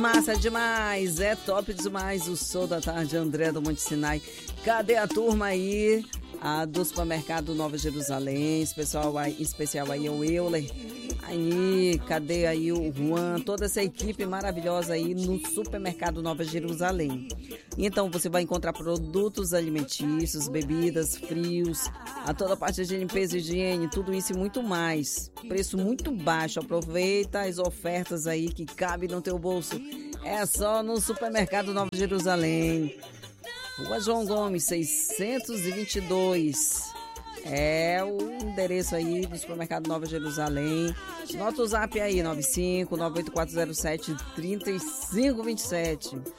Massa demais, é top demais o Show da Tarde, André do Monte Sinai. Cadê a turma aí? A do Supermercado Nova Jerusalém, especial aí o Euler. Aí, cadê aí o Juan? Toda essa equipe maravilhosa aí no Supermercado Nova Jerusalém. Então você vai encontrar produtos alimentícios, bebidas, frios, a toda a parte de limpeza e higiene, tudo isso e muito mais. Preço muito baixo. Aproveita as ofertas aí que cabem no teu bolso. É só no Supermercado Nova Jerusalém. Rua João Gomes, 622. É o endereço aí do Supermercado Nova Jerusalém. Nota o zap aí, 95-98407-3527.